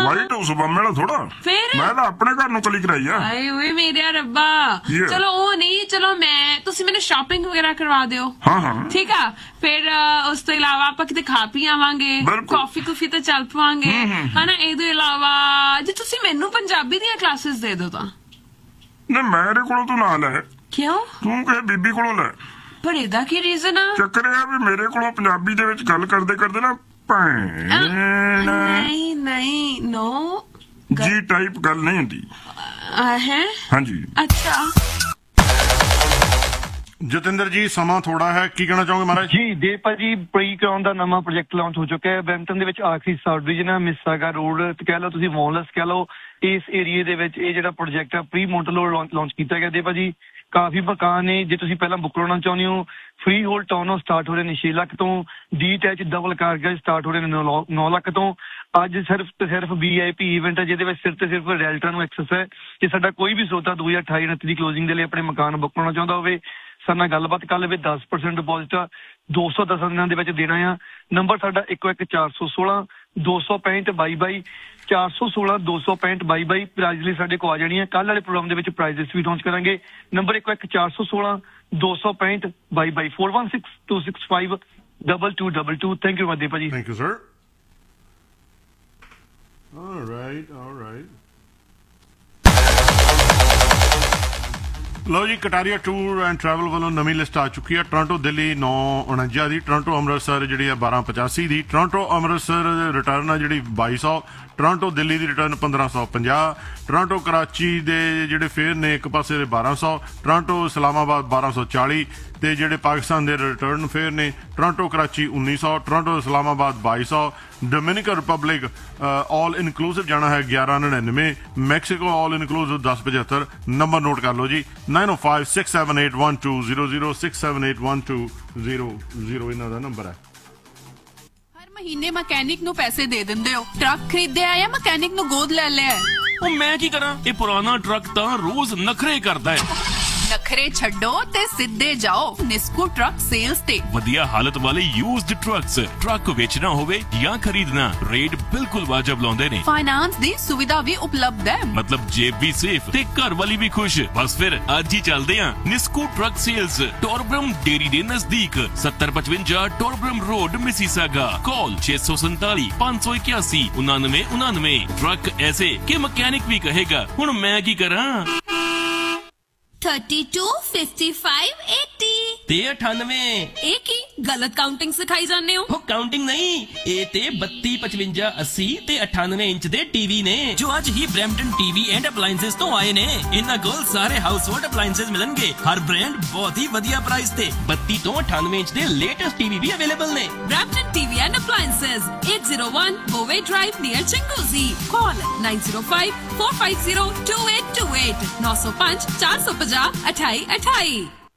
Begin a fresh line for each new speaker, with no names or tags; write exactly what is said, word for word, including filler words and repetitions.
Flight ਉਸ ਬੰਮੇ ਵਾਲਾ ਥੋੜਾ
ਫਿਰ
ਮੈਂ ਤਾਂ ਆਪਣੇ ਘਰ ਨੂੰ ਕਲੀ ਕਰਾਈ ਆ।
ਆਏ ਓਏ ਮੇਰੇ ਰੱਬਾ ਚਲੋ ਉਹ ਨਹੀਂ ਚਲੋ ਮੈਂ ਤੁਸੀਂ ਮੈਨੂੰ ਸ਼ਾਪਿੰਗ ਵਗੈਰਾ ਕਰਵਾ ਦਿਓ।
ਹਾਂ ਹਾਂ
ਠੀਕ ਆ ਫਿਰ ਉਸ ਤੋਂ ਇਲਾਵਾ ਆਪਾਂ ਕਿਤੇ ਖਾ ਪੀ ਆਵਾਂਗੇ ਕਾਫੀ ਕੁਫੀ ਤੇ ਚੱਲ ਪਵਾਂਗੇ ਹਨਾ। ਇਹਦੇ ਇਲਾਵਾ ਜੇ ਤੁਸੀਂ ਮੈਨੂੰ ਪੰਜਾਬੀ ਦੀਆਂ ਕਲਾਸਿਸ ਦੇ ਦਿਓ ਤਾਂ
ਨਾ ਮੇਰੇ ਕੋਲੋਂ ਤੂੰ ਨਾ ਲੈ।
ਕਿਉਂ
ਤੂੰ ਕਹੇ ਬੀਬੀ ਕੋਲੋਂ ਲੈ।
ਪਰ ਇਹਦਾ ਕੀ ਰੀਜ਼ਨ ਆ?
ਚੱਕਰ ਇਹ ਆ ਵੀ ਮੇਰੇ ਕੋਲੋਂ ਪੰਜਾਬੀ ਦੇ ਵਿੱਚ ਗੱਲ ਕਰਦੇ ਕਰਦੇ ਨਾ ਭੈਣ
ਨਹੀਂ ਨਹੀਂ ਨੋ
ਜੀ ਟਾਈਪ ਗੱਲ ਨਹੀਂ ਹੁੰਦੀ
ਹੈ।
ਹਾਂਜੀ
ਅੱਛਾ
ਜਤਿੰਦਰ ਜੀ ਸਮਾਂ ਥੋੜਾ ਹੈ, ਕੀ ਕਹਿਣਾ ਚਾਹੋਗੇ ਮਹਾਰਾਜ?
ਜੀ ਦੇ ਭਾਜੀ ਪ੍ਰੀ ਕਰਾਉਣ ਦਾ ਨਵਾਂ ਪ੍ਰੋਜੈਕਟ ਲਾਂਚ ਹੋ ਚੁੱਕਾ ਹੈ ਬਰੈਂਪਟਨ ਦੇ ਵਿੱਚ ਆਖਰੀ ਸਬ ਡਿਵੀਜ਼ਨ ਹੈ ਮਿਸਾਗਾ ਰੋਡ ਤੇ ਕਹਿ ਲਓ ਤੁਸੀਂ ਮੌਲਸ ਕਹਿ ਲਓ ਇਸ ਏਰੀਏ ਦੇ ਵਿੱਚ ਇਹ ਜਿਹੜਾ ਪ੍ਰੋਜੈਕਟ ਹੈ ਪ੍ਰੀ ਮੋਟਲ ਲਾਂਚ ਕੀਤਾ ਗਿਆ। ਦੇ ਭਾਜੀ ਕਾਫੀ ਮਕਾਨ ਨੇ ਜੇ ਤੁਸੀਂ ਪਹਿਲਾਂ ਬੁੱਕ ਕਰਾਉਣਾ ਚਾਹੁੰਦੇ ਹੋ ਫ੍ਰੀ ਹੋਲਡ ਟਾਊਨ ਸਟਾਰਟ ਹੋ ਰਹੇ ਨੇ ਛੇ ਲੱਖ ਤੋਂ ਡੀ ਅਟੈਚ ਡਬਲ ਕਾਰ ਗਜ ਸਟਾਰਟ ਹੋ ਰਹੇ ਨੇ ਨੌ ਲੱਖ ਤੋਂ। ਅੱਜ ਸਿਰਫ ਤੇ ਸਿਰਫ ਵੀ ਆਈ ਪੀ ਇਵੈਂਟ ਹੈ ਜਿਹਦੇ ਵਿੱਚ ਸਿਰਫ ਤੇ ਸਿਰਫ ਰੈਲਟਰਾਂ ਨੂੰ ਐਕਸੈਸ ਹੈ। ਜੇ ਸਾਡਾ ਕੋਈ ਵੀ ਸਰੋਤਾ ਦੋ ਹਜ਼ਾਰ ਅਠਾਈ ਉਨੱਤੀ ਦੀ ਕਲੋਜ਼ਿੰਗ ਦੇ ਲਈ ਆਪਣੇ ਮਕਾਨ ਬੁੱਕ ਕਰਾਉਣਾ ਚਾਹੁੰਦਾ ਹੋਵੇ ਸਾਡੇ ਨਾਲ ਗੱਲਬਾਤ ਕਰ ਲਵੇ। ਦਸ ਪਰਸੈਂਟ ਡਿਪੋਜ਼ਿਟ ਦੋ ਸੌ ਦਸ ਦਿਨਾਂ ਦੇ ਵਿੱਚ ਦੇਣਾ ਆ। ਨੰਬਰ ਸਾਡਾ ਇੱਕੋ ਇੱਕ ਚਾਰ ਸੌ ਸੋਲਾਂ ਦੋ ਸੌ ਪੈਂਹਠ ਬਾਈ ਬਾਈ ਚਾਰ ਸੌ ਸੋਲਾਂ ਦੋ ਸੌ ਪੈਂਹਠ ਬਾਈ ਬਾਈ ਪ੍ਰਾਈਜ਼ ਲਈ ਸਾਡੇ ਕੋਲ ਆ ਜਾਣੀ ਹੈ। ਕੱਲ੍ਹ ਵਾਲੇ ਪ੍ਰੋਗਰਾਮ ਦੇ ਵਿੱਚ ਪ੍ਰਾਈਜ਼ਸ ਵੀ ਲਾਂਚ ਕਰਾਂਗੇ। ਨੰਬਰ ਇੱਕੋ ਇੱਕ ਚਾਰ ਸੌ ਸੋਲਾਂ ਦੋ ਸੌ ਪੈਂਹਠ ਬਾਈ ਬਾਈ four one six two six five double two double two. Thank you ਮਦੇ ਭਾਜੀ।
Thank you sir. All right all right ਲਓ ਜੀ ਕਟਾਰੀਆ ਟੂਰ ਐਂਡ ਟਰੈਵਲ ਵੱਲੋਂ ਨਵੀਂ ਲਿਸਟ ਆ ਚੁੱਕੀ ਹੈ। ਟੋਰਾਂਟੋ ਦਿੱਲੀ ਨੌ ਉਣੰਜਾ ਦੀ, ਟੋਰਾਂਟੋ ਅੰਮ੍ਰਿਤਸਰ ਜਿਹੜੀ ਹੈ ਬਾਰਾਂ ਪਚਾਸੀ ਦੀ, ਟੋਰਾਂਟੋ ਅੰਮ੍ਰਿਤਸਰ ਰਿਟਰਨ ਆ ਜਿਹੜੀ ਬਾਈ ਸੌ, ਟੋਰਾਂਟੋ ਦਿੱਲੀ ਦੀ ਰਿਟਰਨ ਪੰਦਰਾਂ ਸੌ ਪੰਜਾਹ, ਟੋਰਾਂਟੋ ਕਰਾਚੀ ਦੇ ਜਿਹੜੇ ਫੇਅਰ ਨੇ ਇੱਕ ਪਾਸੇ ਦੇ ਬਾਰਾਂ ਸੌ, ਟੋਰਾਂਟੋ ਇਸਲਾਮਾਬਾਦ ਬਾਰਾਂ ਸੌ ਚਾਲੀ ਤੇ ਜਿਹੜੇ ਪਾਕਿਸਤਾਨ ਦੇ ਰਿਟਰਨ ਫੇਅਰ ਨੇ ਟੋਰਾਂਟੋ ਕਰਾਚੀ ਉੱਨੀ ਸੌ, ਟੋਰਾਂਟੋ ਇਸਲਾਮਾਬਾਦ ਬਾਈ ਸੌ, ਡੋਮਿਨਿਕਨ ਰਿਪਬਲਿਕ ਆਲ ਇਨਕਲੂਸਿਵ ਜਾਣਾ ਹੈ ਗਿਆਰਾਂ ਨੜਿਨਵੇਂ, ਮੈਕਸੀਕੋ ਆਲ ਇਨਕਲੂਸਿਵ ਦਸ ਪਝੱਤਰ। ਨੰਬਰ ਨੋਟ ਕਰ ਲਓ ਜੀ ਨਾਈਨ ਓ five six seven eight one two zero zero six seven eight one two zero zero ਇਹਨਾਂ ਦਾ ਨੰਬਰ ਹੈ।
ਮਹੀਨੇ ਮਕੈਨਿਕ ਨੂੰ ਪੈਸੇ ਦੇ ਦਿੰਦੇ ਹੋ, ਟਰੱਕ ਖਰੀਦਿਆ ਜਾਂ ਮਕੈਨਿਕ ਨੂੰ ਗੋਦ ਲੈ ਲਿਆ?
ਉਹ ਮੈਂ ਕੀ ਕਰਾਂ, ਇਹ ਪੁਰਾਣਾ ਟਰੱਕ ਤਾਂ ਰੋਜ਼ ਨਖਰੇ ਕਰਦਾ ਹੈ।
ਨਖਰੇ ਛੱਡੋ ਤੇ ਸਿੱਧੇ ਜਾਓ ਨਿਸਕੂ ਟਰੱਕ ਸੇਲਸ ਤੇ।
ਵਧੀਆ ਹਾਲਤ ਵਾਲੇ ਯੂਜ਼ਡ ਟਰੱਕਸ, ਟਰੱਕ ਵੇਚਣਾ ਹੋਵੇ ਜਾਂ ਖਰੀਦਣਾ, ਰੇਟ ਬਿਲਕੁਲ ਵਾਜਬ ਲਾਉਂਦੇ ਨੇ।
ਫਾਈਨਾਂਸ ਦੀ ਸੁਵਿਧਾ ਵੀ ਉਪਲਬਧ ਹੈ,
ਮਤਲਬ ਜੇਬ ਵੀ ਸੇਫ ਤੇ ਘਰ ਵਾਲੀ ਵੀ ਖੁਸ਼। ਬਸ ਫਿਰ ਅੱਜ ਹੀ ਚੱਲਦੇ ਆਂ ਨਿਸਕੂ ਟਰੱਕ ਸੇਲਸ, ਟੋਰਬਰਮ ਡੇਰੀ ਦੇ ਨਜ਼ਦੀਕ, ਸੱਤਰ ਪਚਵੰਜਾ ਟੋਰਬਰਮ ਰੋਡ ਮਿਸੀਸਾਗਾ। ਕਾਲ ਛੇ ਸੌ ਸੰਤਾਲੀ ਪੰਜ ਸੌ ਇਕਿਆਸੀ ਉਨਾਨਵੇਂ ਉਨਾਨਵੇਂ। ਟਰੱਕ ਐਸੇ ਕਿ ਮਕੈਨਿਕ ਵੀ ਕਹੇਗਾ ਹੁਣ ਮੈਂ ਕੀ ਕਰਾਂ।
Thirty two fifty five eighty
ਤੇ ਅਠਾਨਵੇਂ।
ਇਹ ਕੀ ਗਲਤ ਕਾਊਂਟਿੰਗ ਸਿਖਾਈ ਜਾਂਦੇ ਹੋ?
ਉਹ ਕਾਊਂਟਿੰਗ ਨਹੀਂ, ਇਹ ਤੇ ਬੱਤੀ ਪਚਵੰਜਾ ਅੱਸੀ ਤੇ ਅਠਾਨਵੇਂ ਇੰਚ ਦੇ ਟੀਵੀ ਨੇ ਜੋ ਅੱਜ ਹੀ ਬਰੈਂਪਟਨ ਟੀਵੀ ਐਂਡ ਅਪਲਾਈਐਂਸਸ ਤੋਂ ਆਏ ਨੇ। ਇਹਨਾਂ ਕੋਲ ਸਾਰੇ ਹਾਊਸ ਹੋਲਡ ਅਪਲਾਈਐਂਸਸ ਮਿਲਣਗੇ, ਹਰ ਬ੍ਰਾਂਡ ਬਹੁਤ ਹੀ ਵਧੀਆ ਪ੍ਰਾਈਸ ਤੇ। ਬੱਤੀ ਤੋਂ ਅਠਾਨਵੇਂ ਇੰਚ ਦੇ ਲੇਟੈਸਟ ਟੀਵੀ ਵੀ ਅਵੇਲੇਬਲ ਨੇ।
Brampton TV and appliances eight oh one Boway Drive near Chinguzi. Call nine oh five four five oh two eight two eight ਨੌ ਸੌ ਪੰਜ ਚਾਰ ਸੌ ਪੰਜਾਹ ਅਠਾਈ ਅਠਾਈ।